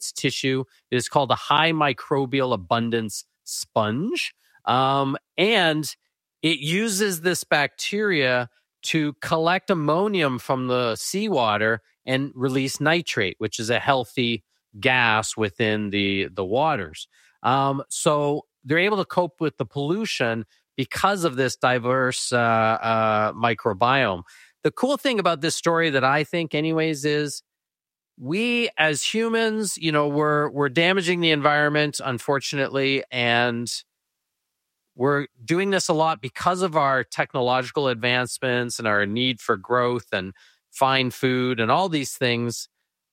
its tissue. It is called a high microbial abundance sponge. And it uses this bacteria to collect ammonium from the seawater and release nitrate, which is a healthy gas within the waters. So they're able to cope with the pollution because of this diverse microbiome. The cool thing about this story that I think anyways is we as humans, we're damaging the environment, unfortunately, and we're doing this a lot because of our technological advancements and our need for growth and fine food and all these things.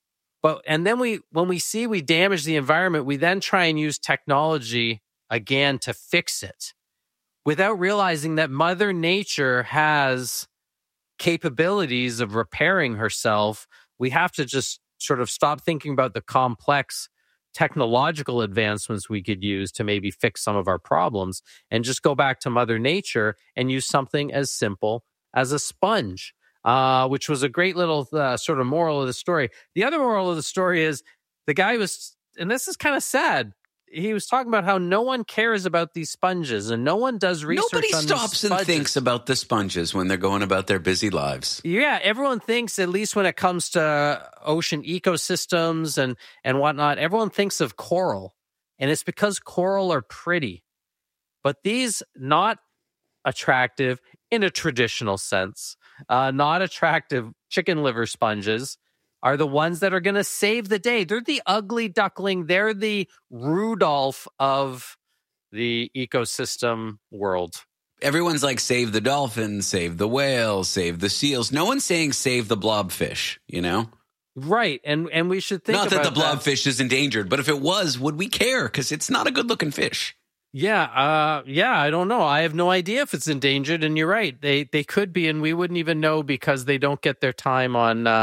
And then when we see we damage the environment, we then try and use technology again to fix it without realizing that Mother Nature has capabilities of repairing herself. We have to just sort of stop thinking about the complex technological advancements we could use to maybe fix some of our problems and just go back to Mother Nature and use something as simple as a sponge, which was a great little sort of moral of the story. The other moral of the story is the guy was, and this is kind of sad, he was talking about how no one cares about these sponges and no one does research on these sponges. Nobody stops and thinks about the sponges when they're going about their busy lives. Yeah, everyone thinks, at least when it comes to ocean ecosystems and whatnot, everyone thinks of coral. And it's because coral are pretty. But these not attractive in a traditional sense, not attractive chicken liver sponges are the ones that are going to save the day. They're the ugly duckling. They're the Rudolph of the ecosystem world. Everyone's like, save the dolphins, save the whales, save the seals. No one's saying save the blobfish, Right. And we should think about that. Not that the blobfish is endangered, but if it was, would we care? Because it's not a good-looking fish. Yeah, I don't know. I have no idea if it's endangered, and you're right. They could be, and we wouldn't even know because they don't get their time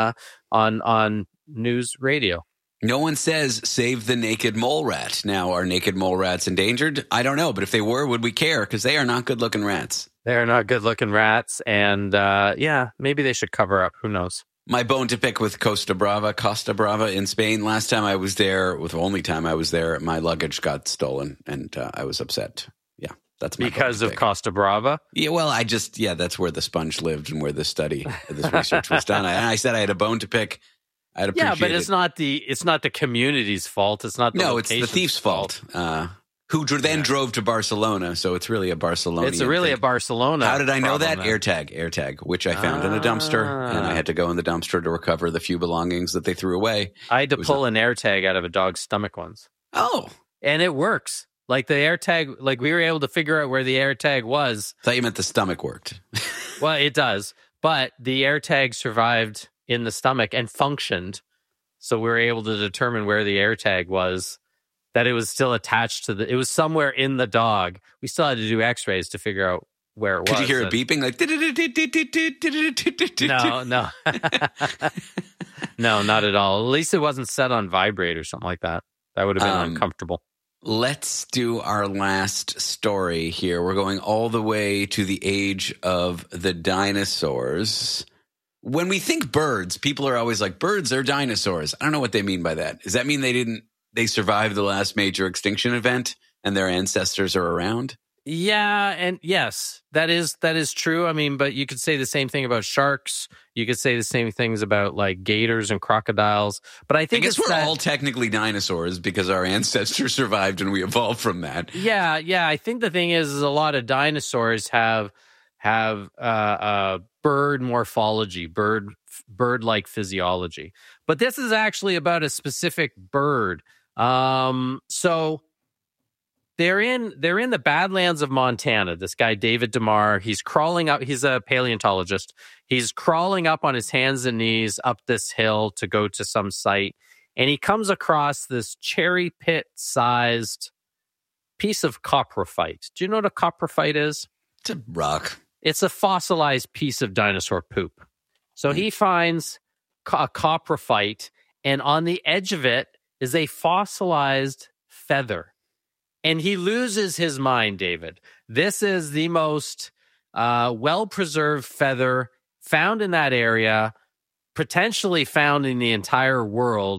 on news radio. No one says save the naked mole rat. Now, are naked mole rats endangered? I don't know, but if they were, would we care? Because they are not good-looking rats. They are not good-looking rats, and maybe they should cover up. Who knows? My bone to pick with Costa Brava in Spain. Last time I was there, with the only time I was there, my luggage got stolen, and I was upset. Yeah, that's my because of Costa Brava. Yeah, well, that's where the sponge lived and where this research was done. I said I had a bone to pick. I'd appreciate but it's not the community's fault. It's not the it's the thief's fault. Who then drove to Barcelona, so it's really a Barcelona. It's really a Barcelona. How did I know that? AirTag, which I found in a dumpster, and I had to go in the dumpster to recover the few belongings that they threw away. I had to pull an AirTag out of a dog's stomach once. Oh. And it works. Like the AirTag, like we were able to figure out where the AirTag was. I thought you meant the stomach worked. Well, it does. But the AirTag survived in the stomach and functioned. So we were able to determine where the AirTag was. That it was still attached to it was somewhere in the dog. We still had to do x-rays to figure out where it was. Could you hear it beeping? Like, no. No, not at all. At least it wasn't set on vibrate or something like that. That would have been uncomfortable. Let's do our last story here. We're going all the way to the age of the dinosaurs. When we think birds, people are always like, birds are dinosaurs. I don't know what they mean by that. Does that mean they survived the last major extinction event and their ancestors are around? Yeah, and yes, that is true. I mean, but you could say the same thing about sharks. You could say the same things about like gators and crocodiles. But I guess we're all technically dinosaurs because our ancestors survived and we evolved from that. Yeah. I think the thing is a lot of dinosaurs have bird morphology, bird-like physiology. But this is actually about a specific bird. So they're in the Badlands of Montana. This guy, David DeMar, he's crawling up. He's a paleontologist. He's crawling up on his hands and knees up this hill to go to some site. And he comes across this cherry pit-sized piece of coprophyte. Do you know what a coprophyte is? It's a rock. It's a fossilized piece of dinosaur poop. So he finds a coprophyte, and on the edge of it is a fossilized feather. And he loses his mind, David. This is the most well-preserved feather found in that area, potentially found in the entire world.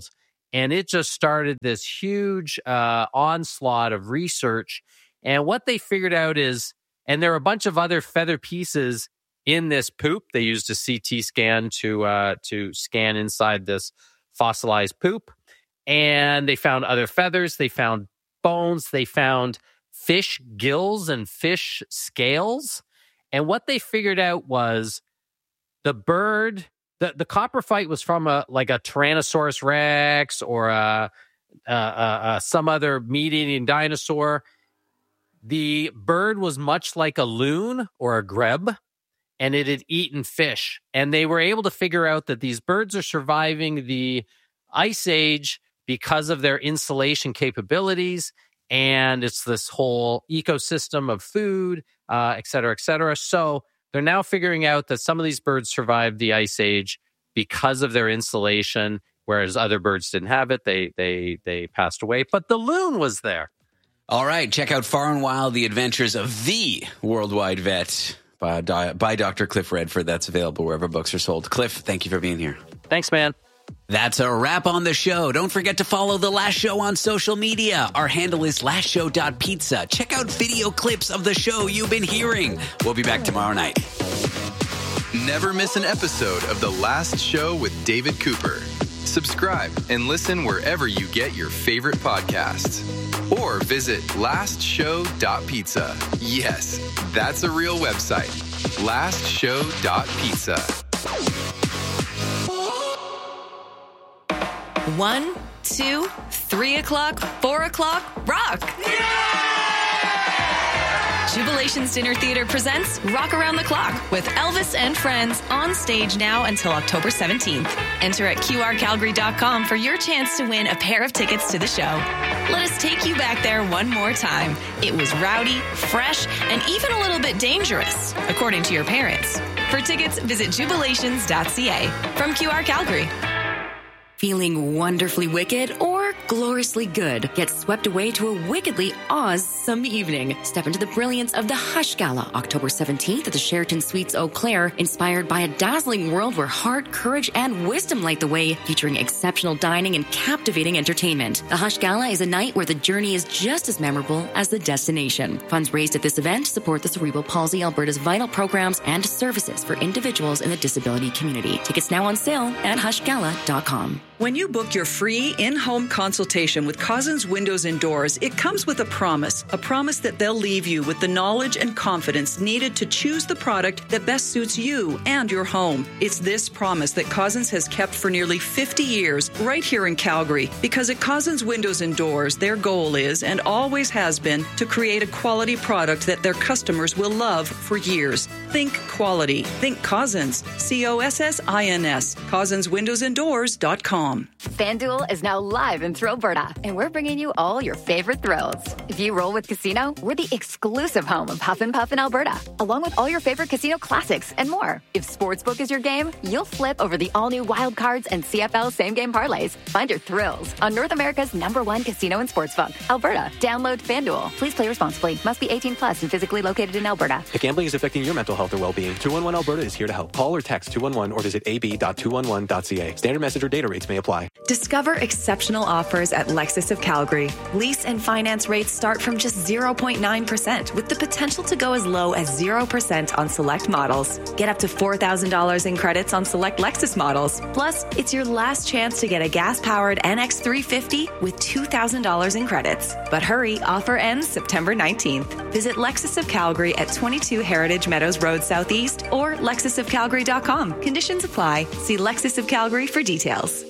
And it just started this huge onslaught of research. And what they figured out is, and there are a bunch of other feather pieces in this poop. They used a CT scan to scan inside this fossilized poop. And they found other feathers. They found bones. They found fish gills and fish scales. And what they figured out was the bird, the copperfite was from a Tyrannosaurus Rex or some other meat-eating dinosaur. The bird was much like a loon or a grebe, and it had eaten fish. And they were able to figure out that these birds are surviving the Ice Age because of their insulation capabilities. And it's this whole ecosystem of food, et cetera, et cetera. So they're now figuring out that some of these birds survived the Ice Age because of their insulation, whereas other birds didn't have it. They passed away. But the loon was there. All right, check out Far and Wild, The Adventures of the Worldwide Vet by Dr. Cliff Redford. That's available wherever books are sold. Cliff, thank you for being here. Thanks, man. That's a wrap on the show. Don't forget to follow The Last Show on social media. Our handle is lastshow.pizza. Check out video clips of the show you've been hearing. We'll be back tomorrow night. Never miss an episode of The Last Show with David Cooper. Subscribe and listen wherever you get your favorite podcasts. Or visit lastshow.pizza. Yes, that's a real website. Lastshow.pizza. 1, 2, 3 o'clock, 4 o'clock, rock! Jubilation's Dinner Theater presents Rock Around the Clock with Elvis and Friends on stage now until October 17th. Enter at qrcalgary.com for your chance to win a pair of tickets to the show. Let us take you back there one more time. It was rowdy, fresh, and even a little bit dangerous, according to your parents. For tickets, visit jubilations.ca. From QR Calgary. Feeling wonderfully wicked or gloriously good? Get swept away to a wickedly awesome evening. Step into the brilliance of the Hush Gala, October 17th at the Sheraton Suites Eau Claire, inspired by a dazzling world where heart, courage, and wisdom light the way, featuring exceptional dining and captivating entertainment. The Hush Gala is a night where the journey is just as memorable as the destination. Funds raised at this event support the Cerebral Palsy Alberta's vital programs and services for individuals in the disability community. Tickets now on sale at hushgala.com. When you book your free in-home consultation with Cousins Windows and Doors, it comes with a promise that they'll leave you with the knowledge and confidence needed to choose the product that best suits you and your home. It's this promise that Cousins has kept for nearly 50 years right here in Calgary, because at Cousins Windows and Doors, their goal is and always has been to create a quality product that their customers will love for years. Think quality. Think Cousins. COSSINS. CousinsWindowsandDoors.com. FanDuel is now live in Thrillberta, and we're bringing you all your favorite thrills. If you roll with Casino, we're the exclusive home of Huff and Puff in Alberta, along with all your favorite casino classics and more. If Sportsbook is your game, you'll flip over the all-new Wild Cards and CFL same-game parlays. Find your thrills on North America's #1 casino and sportsbook, Alberta. Download FanDuel. Please play responsibly. Must be 18 plus and physically located in Alberta. If gambling is affecting your mental health or well-being, 211 Alberta is here to help. Call or text 211 or visit ab.211.ca. Standard message or data rates may apply. Discover exceptional offers at Lexus of Calgary. Lease and finance rates start from just 0.9% with the potential to go as low as 0% on select models. Get up to $4,000 in credits on select Lexus models. Plus, it's your last chance to get a gas-powered NX350 with $2,000 in credits. But hurry, offer ends September 19th. Visit Lexus of Calgary at 22 Heritage Meadows Road Southeast or lexusofcalgary.com. Conditions apply. See Lexus of Calgary for details.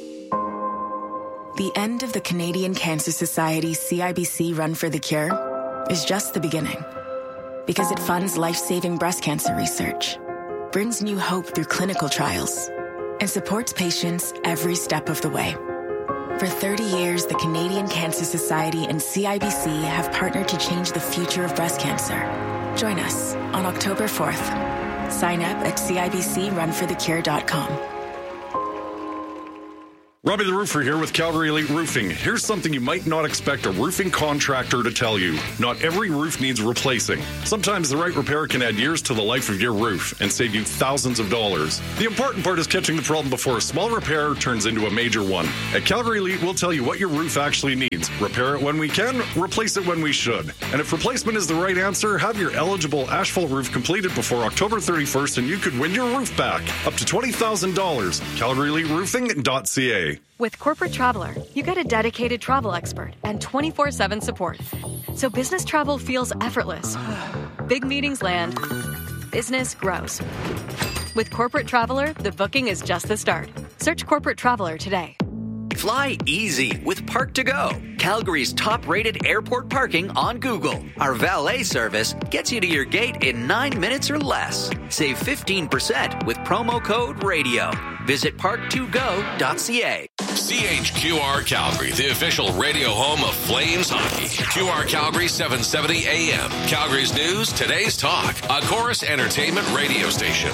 The end of the Canadian Cancer Society CIBC Run for the Cure is just the beginning, because it funds life-saving breast cancer research, brings new hope through clinical trials, and supports patients every step of the way. For 30 years, the Canadian Cancer Society and CIBC have partnered to change the future of breast cancer. Join us on October 4th. Sign up at cibcrunforthecure.com. Robbie the Roofer here with Calgary Elite Roofing. Here's something you might not expect a roofing contractor to tell you. Not every roof needs replacing. Sometimes the right repair can add years to the life of your roof and save you thousands of dollars. The important part is catching the problem before a small repair turns into a major one. At Calgary Elite, we'll tell you what your roof actually needs. Repair it when we can, replace it when we should. And if replacement is the right answer, have your eligible asphalt roof completed before October 31st and you could win your roof back. Up to $20,000. CalgaryEliteRoofing.ca. With Corporate Traveler, you get a dedicated travel expert and 24/7 support. So business travel feels effortless. Big meetings land. Business grows. With Corporate Traveler, the booking is just the start. Search Corporate Traveler today. Fly easy with Park2Go, Calgary's top-rated airport parking on Google. Our valet service gets you to your gate in 9 minutes or less. Save 15% with promo code RADIO. Visit park2go.ca. CHQR Calgary, the official radio home of Flames hockey. QR Calgary 770 AM. Calgary's news, today's talk. A Chorus Entertainment radio station.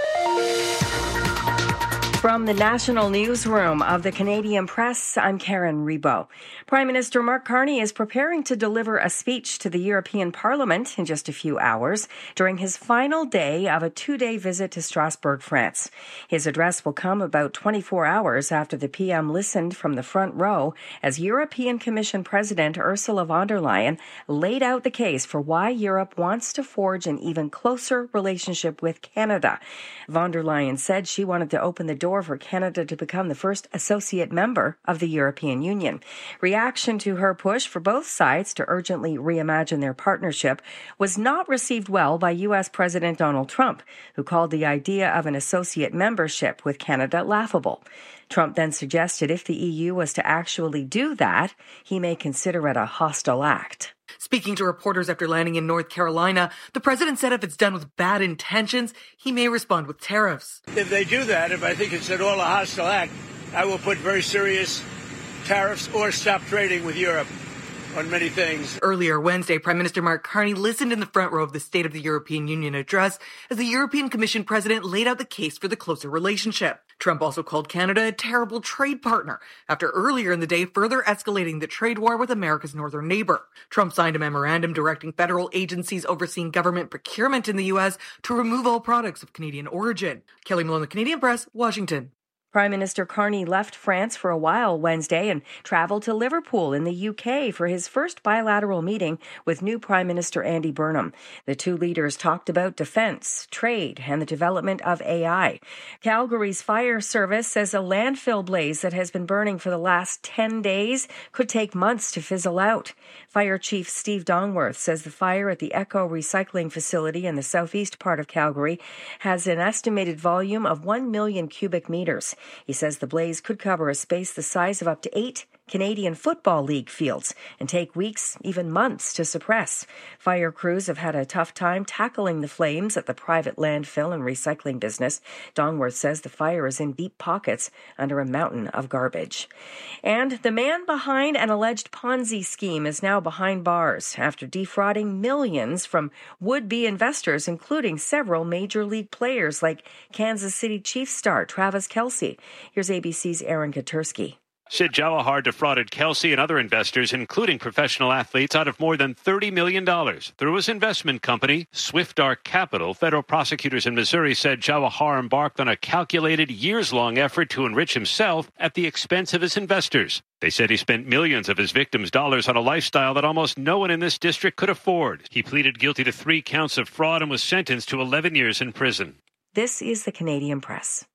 From the National Newsroom of the Canadian Press, I'm Karen Rebo. Prime Minister Mark Carney is preparing to deliver a speech to the European Parliament in just a few hours during his final day of a 2-day visit to Strasbourg, France. His address will come about 24 hours after the PM listened from the front row as European Commission President Ursula von der Leyen laid out the case for why Europe wants to forge an even closer relationship with Canada. Von der Leyen said she wanted to open the door for Canada to become the first associate member of the European Union. Reaction to her push for both sides to urgently reimagine their partnership was not received well by U.S. President Donald Trump, who called the idea of an associate membership with Canada laughable. Trump then suggested if the EU was to actually do that, he may consider it a hostile act. Speaking to reporters after landing in North Carolina, the president said if it's done with bad intentions, he may respond with tariffs. If they do that, if I think it's at all a hostile act, I will put very serious tariffs or stop trading with Europe on many things. Earlier Wednesday, Prime Minister Mark Carney listened in the front row of the State of the European Union address as the European Commission president laid out the case for the closer relationship. Trump also called Canada a terrible trade partner after earlier in the day further escalating the trade war with America's northern neighbor. Trump signed a memorandum directing federal agencies overseeing government procurement in the U.S. to remove all products of Canadian origin. Kelly Malone, the Canadian Press, Washington. Prime Minister Carney left France for a while Wednesday and traveled to Liverpool in the UK for his first bilateral meeting with new Prime Minister Andy Burnham. The two leaders talked about defense, trade, and the development of AI. Calgary's fire service says a landfill blaze that has been burning for the last 10 days could take months to fizzle out. Fire Chief Steve Dongworth says the fire at the Echo Recycling Facility in the southeast part of Calgary has an estimated volume of 1 million cubic meters. He says the blaze could cover a space the size of up to 8 Canadian Football League fields and take weeks, even months, to suppress. Fire crews have had a tough time tackling the flames at the private landfill and recycling business. Dongworth says the fire is in deep pockets under a mountain of garbage. And the man behind an alleged Ponzi scheme is now behind bars after defrauding millions from would-be investors, including several major league players like Kansas City Chiefs star Travis Kelce. Here's ABC's Aaron Katursky. Sid Jawahar defrauded Kelce and other investors, including professional athletes, out of more than $30 million. Through his investment company, Swift Arc Capital, federal prosecutors in Missouri said Jawahar embarked on a calculated, years-long effort to enrich himself at the expense of his investors. They said he spent millions of his victims' dollars on a lifestyle that almost no one in this district could afford. He pleaded guilty to 3 counts of fraud and was sentenced to 11 years in prison. This is the Canadian Press.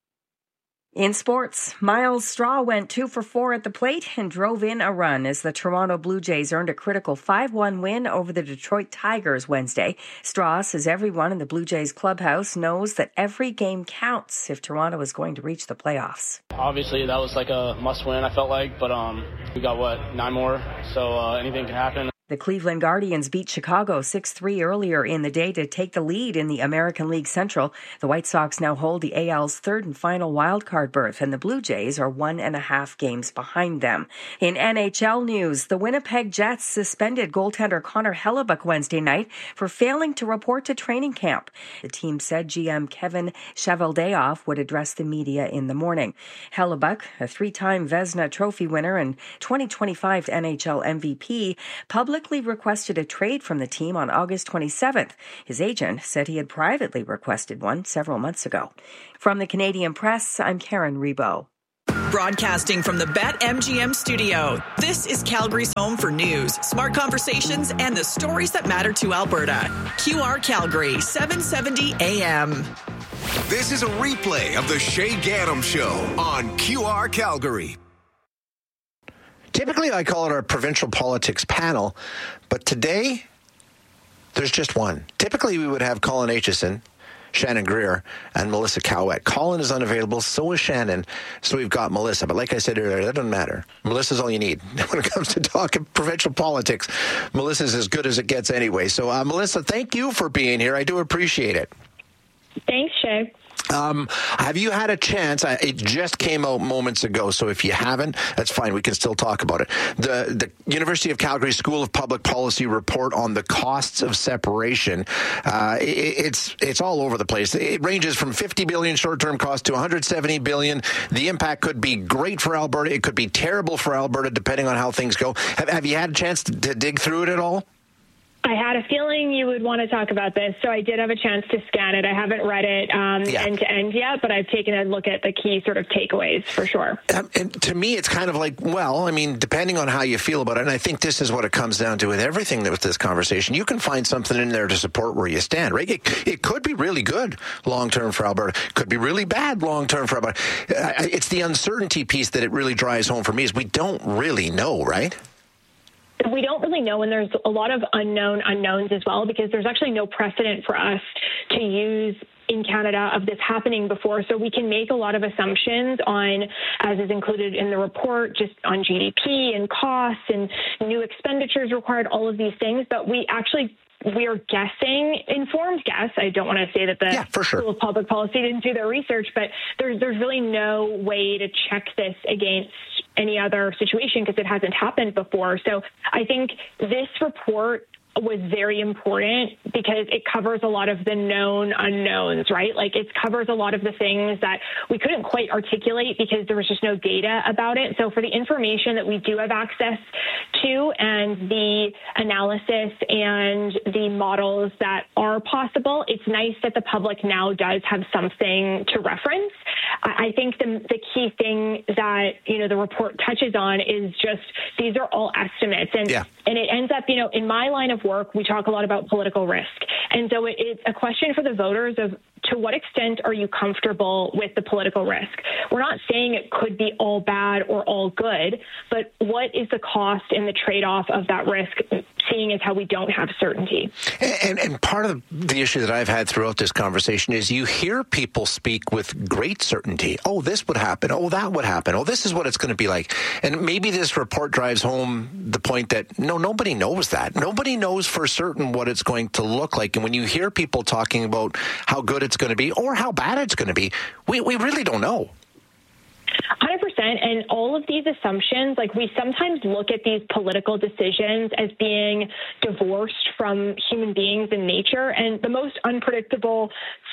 In sports, Miles Straw went 2 for 4 at the plate and drove in a run as the Toronto Blue Jays earned a critical 5-1 win over the Detroit Tigers Wednesday. Straw says everyone in the Blue Jays clubhouse knows that every game counts if Toronto is going to reach the playoffs. Obviously, that was like a must-win, I felt like, but we got, 9 more, so anything can happen. The Cleveland Guardians beat Chicago 6-3 earlier in the day to take the lead in the American League Central. The White Sox now hold the AL's third and final wildcard berth, and the Blue Jays are 1.5 games behind them. In NHL news, the Winnipeg Jets suspended goaltender Connor Hellebuyck Wednesday night for failing to report to training camp. The team said GM Kevin Cheveldayoff would address the media in the morning. Hellebuyck, a three-time Vezina Trophy winner and 2025 NHL MVP, publicly requested a trade from the team on August 27th. His agent said he had privately requested one several months ago. From the Canadian Press, I'm Karen Rebo. Broadcasting from the BetMGM studio, this is Calgary's home for news, smart conversations, and the stories that matter to Alberta. QR Calgary, 770 AM. This is a replay of the Shay Gaddam Show on QR Calgary. Typically, I call it our provincial politics panel, but today, there's just one. Typically, we would have Colin Aitchison, Shannon Greer, and Melissa Cowett. Colin is unavailable, so is Shannon, so we've got Melissa. But like I said earlier, that doesn't matter. Melissa's all you need. When it comes to talking provincial politics, Melissa's as good as it gets anyway. So, Melissa, thank you for being here. I do appreciate it. Thanks, Shay. Have you had a chance? It just came out moments ago, so if you haven't, that's fine. We can still talk about it. The University of Calgary School of Public Policy report on the costs of separation. It's all over the place. It ranges from $50 billion short-term cost to $170 billion. The impact could be great for Alberta. It could be terrible for Alberta, depending on how things go. Have you had a chance to dig through it at all? I had a feeling you would want to talk about this, so I did have a chance to scan it. I haven't read it end to end yet, but I've taken a look at the key sort of takeaways for sure. And to me, it's kind of like, well, I mean, depending on how you feel about it, and I think this is what it comes down to with everything with this conversation, you can find something in there to support where you stand, right? It could be really good long-term for Alberta. It could be really bad long-term for Alberta. It's the uncertainty piece that it really drives home for me is we don't really know, right? We don't really know, and there's a lot of unknowns as well, because there's actually no precedent for us to use in Canada of this happening before. So we can make a lot of assumptions on, as is included in the report, just on GDP and costs and new expenditures required, all of these things. But we are guessing, informed guess. I don't want to say that the School of Public Policy didn't do their research, but there's really no way to check this against any other situation because it hasn't happened before. So I think this report was very important because it covers a lot of the known unknowns, right? Like it covers a lot of the things that we couldn't quite articulate because there was just no data about it. So for the information that we do have access to and the analysis and the models that are possible, it's nice that the public now does have something to reference. I think the key thing that, the report touches on is just these are all estimates. And it ends up, in my line of work, we talk a lot about political risk. And so it's a question for the voters of to what extent are you comfortable with the political risk? We're not saying it could be all bad or all good, but what is the cost and the trade-off of that risk, seeing as how we don't have certainty? And part of the issue that I've had throughout this conversation is you hear people speak with great certainty. Oh, this would happen. Oh, that would happen. Oh, this is what it's going to be like. And maybe this report drives home the point that, no, nobody knows that. Nobody knows for certain what it's going to look like. And when you hear people talking about how good it's going to be or how bad it's going to be, we really don't know. 100%. And all of these assumptions, like we sometimes look at these political decisions as being divorced from human beings and nature. And the most unpredictable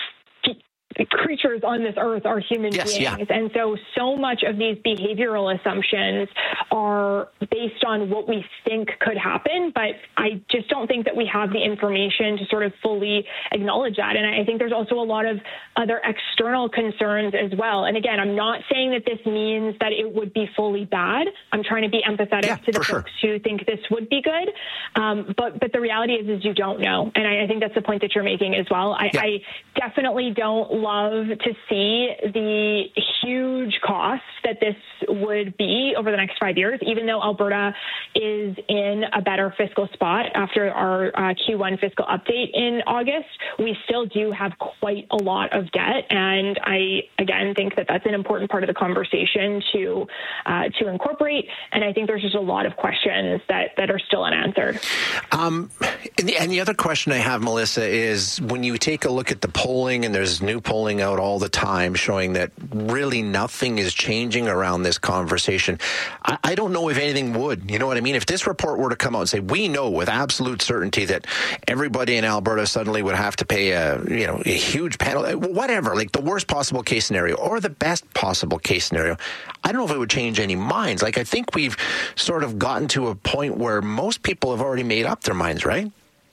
creatures on this earth are human beings. Yeah. And so much of these behavioral assumptions are based on what we think could happen. But I just don't think that we have the information to sort of fully acknowledge that. And I think there's also a lot of other external concerns as well. And again, I'm not saying that this means that it would be fully bad. I'm trying to be empathetic to the folks who think this would be good. But the reality is you don't know. And I think that's the point that you're making as well. I definitely don't love to see the huge costs that this would be over the next 5 years, even though Alberta is in a better fiscal spot after our Q1 fiscal update in August. We still do have quite a lot of debt, and I, again, think that that's an important part of the conversation to incorporate, and I think there's just a lot of questions that are still unanswered. And the other question I have, Melissa, is when you take a look at the polling, and there's new polling out all the time showing that really nothing is changing around this conversation. I don't know if anything would. You know what I mean? If this report were to come out and say, we know with absolute certainty that everybody in Alberta suddenly would have to pay a huge penalty, whatever, like the worst possible case scenario or the best possible case scenario, I don't know if it would change any minds. Like, I think we've sort of gotten to a point where most people have already made up their minds, right?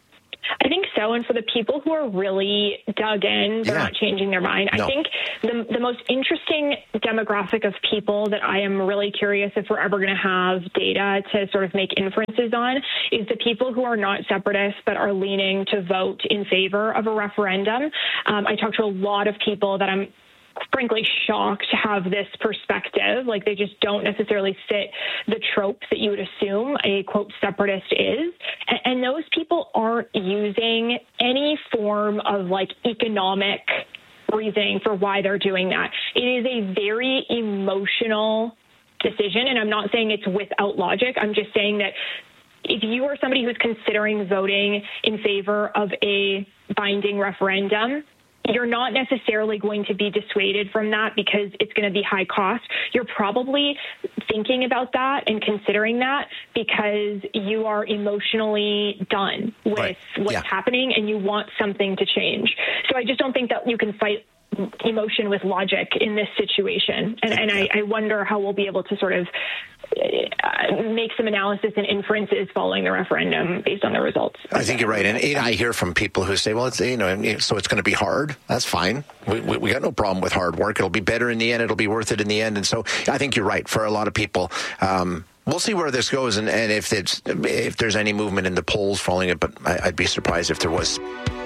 I think so. And for the people who are really dug in, they're not changing their mind. No. I think the most interesting demographic of people that I am really curious if we're ever going to have data to sort of make inferences on is the people who are not separatists but are leaning to vote in favor of a referendum. I talked to a lot of people that I'm frankly shocked to have this perspective. Like, they just don't necessarily fit the tropes that you would assume a, quote, separatist is. And those people aren't using any form of, like, economic reasoning for why they're doing that. It is a very emotional decision, and I'm not saying it's without logic. I'm just saying that if you are somebody who's considering voting in favor of a binding referendum, you're not necessarily going to be dissuaded from that because it's going to be high cost. You're probably thinking about that and considering that because you are emotionally done with what's happening and you want something to change. So I just don't think that you can fight emotion with logic in this situation. And I wonder how we'll be able to sort of make some analysis and inferences following the referendum based on the results. I think you're right. And I hear from people who say, well, it's, so it's going to be hard. That's fine. We got no problem with hard work. It'll be better in the end. It'll be worth it in the end. And so I think you're right. For a lot of people, we'll see where this goes and if there's any movement in the polls following it, but I'd be surprised if there was.